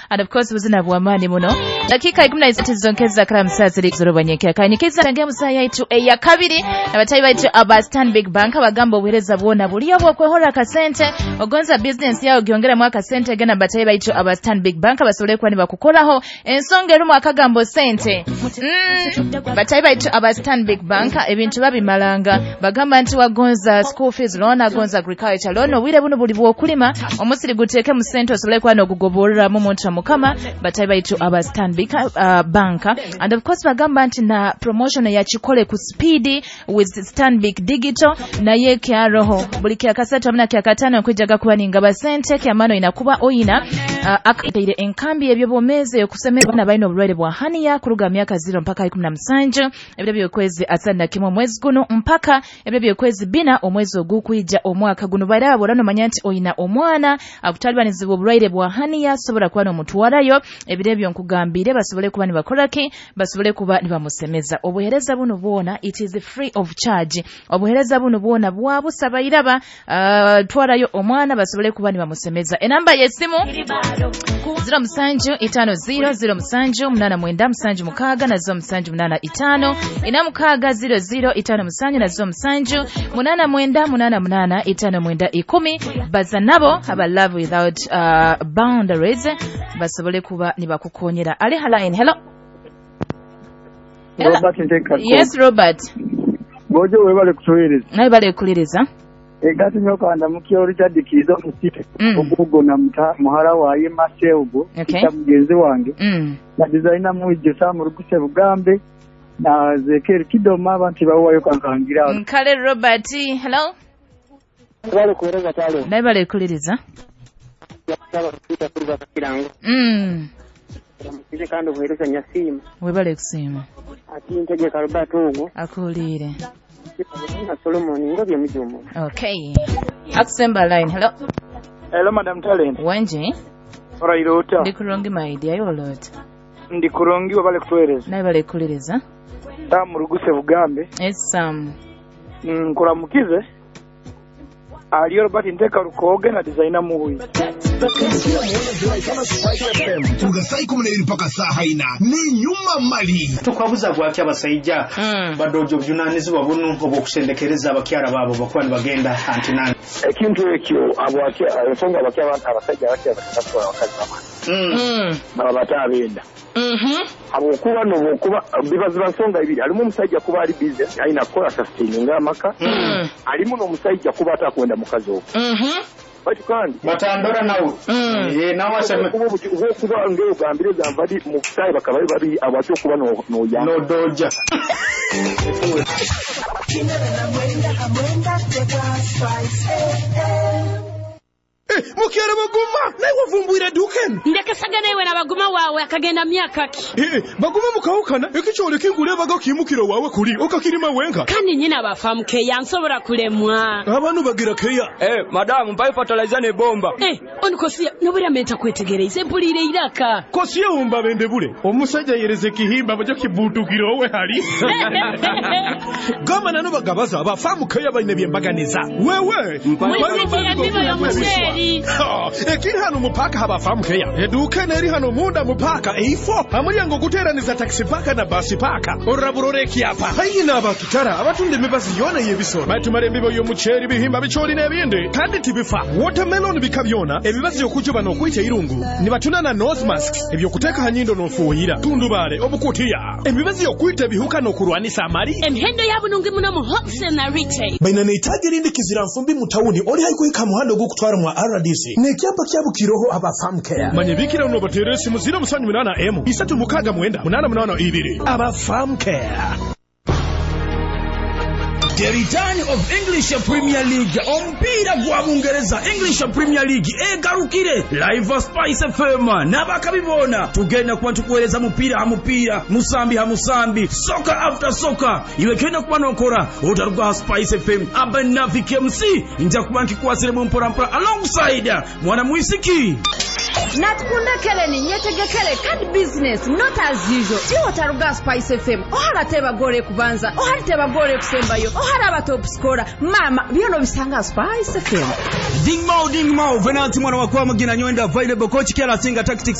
and of course buzina bwamani muno dakika 13 zonkeza kala msaziri zorobanyeke akanyikeza tange musaya itu eya kabiri abatayi baitu aba Stanbic Bank abagamba obuhereza bwona buliyo bwokwehola kasente ogonza business yao giongera mwaka sente gena batayi baitu aba Stanbic Bank basobole kwa ni bakukolaho ensonga erumu akagambo sente batayi baitu aba Stanbic Bank ebintu babimalanga bagamba nti wagonza school fees loan agonza agriculture loan obwire buno buli bwokulima omusiri guteke mu sente osobole kwa no kugoborera mu muntu mukama batayi baitu aba Stanbic Bank and of course bagamba nti na promotion ya chikole ku speed with Stanbic Digital na ye kya roho buli kya kasatu amuna kya katano kwijaga kuba ninga basente kya mano inakuba oyina akaire enkambi ebyo bomeze okusemera bana baino obulwaire bwa hania kuruga myaka 0 mpaka 17 ebyo byokwezi asanda kimwe mwezi guno mpaka ebyo byokwezi bina omwezi ogukuyija omwaka guno baira borano manyanti oyina omwana akutalibanizibu obulwaire bwa hania sobola kuba no mutwalayo ebirebyo nkugambire basobole kuba ni bakolaki basobole kuba ni bamusemeza obuhereza buno bwona it is free of charge obuhereza buno bwona bwabu sabayiraba twalayo omwana basobole kuba ni bamusemeza enamba yesimu 0500888 na 085 inamukaga 0055 na 07888 baza nabo aba love without boundaries basobole kuba ni bakukonyera ali line hello Robert Nteka. Yes Robert. Bojo webale kutoyereza. Naye bale kuliriza. Egati nyoka andamukyo Richard Kizo musite. Obugo na muhara waye Maseugo. Okay. Mugenzi wange. Na designer muije samu ruguse bugambe na Zekeri Kidoma abantu bawayo kankangira. Nkale Robert. Hello. Bale kuereza tale. Naye bale kuliriza. Mukije kandi ubuhereza nyasima webale kusima ati nteje karubato ugo akulire na Solomon ngobye mujumo. Okay akusemba line hello madam talent wanje orairota ndikurongi my idea yolota ndikurongi wabale kutwereza naye bale kuliriza tamu ruguse bugambe esam nkuramukize aliyo Robert Nteka rukoge na designer muhuyi tugasai kumuneri mpaka saha ina ni nyuma mali tukwabuza gwaki abasayija badojo byunanizi babunu obokushendekereza abakyara babo bakwani bagenda antinani ekintu ekyo abwaki abasonga abakyara abantu abasajja abakyara batatu abakazi baba batabenda abokuba nobokuba bibazi basonga ibiri alimu omusajja kuba ali business aina kola sustaining amaka alimu n'omusajja kuba atakwenda mukazi okwo bati kandi batandora nawe nawe aseme kuba ngeo gambire zambadi mu kusayi bakabali babi abatu kuba no doja mukyara baguma nawe wavumbuira duken ndekesagana iwe na baguma wawe akagenda myaka ki baguma mukawukana ekichole kingule baga kimukira wawe kuli okakirima wenga kandi nyina bafamu ke yansobora kulemwa abantu bagira keya madam mpai fertilizer ne bomba onikosia nobura menta kwetegereza empulire iraka kosia umba bende bule omusajja yereze kihimba bajo kibutukira owe hali gama nano bagabaza abafamu keya baine byembaganiza wewe ekiri hano mupaka habafamu keya eduka neri hano munda mupaka eifo amulyango guteraniza taxi paka na basi paka oraburoreki apa hayina abakitara abatunde mibazi yona yebisoro batumare mbibo yo mucheri bihimba bichori nebindi kandi tibifa watermelon bikabyona ebibazi yokujuba no kwita irungu nibatunana nose masks ebyo kuteka hanyindo no fuhira tundubare obukutiya ebibazi yokwita bihuka no kurwanisa amari emhendo yabunungi muno mu Hobson na retail baina neitagiri ndikizira mfumbi mutawuni oli hayiko muhando gukutwara mu RDC nekyapa kyabukiroho abafamu care manyebikira no bateresi mu 088M 36982 abafamu care. The return of English Premier League ompira gwa Bungereza English Premier League egarukire live Spice FM nabakabibona tugenda kuba tukueleza mupira hamupira musambi hamusambi soka after soka iwe kenda kuba nokora otarugwa Spice FM abanafike MC nja kuba nkikwasire mu mpora alongside mwana muisiki Natkunda keleni nyetegekele card business not as usual. Tiwo taruga Spice FM. Ohara teba gore kubanza. Ohara teba gore kusembayo. Ohara ba top scorer. Mama byono bisanga Spice FM. Ding mau Venanti mwana wa kwa magina nyonda available coach kera singa tactics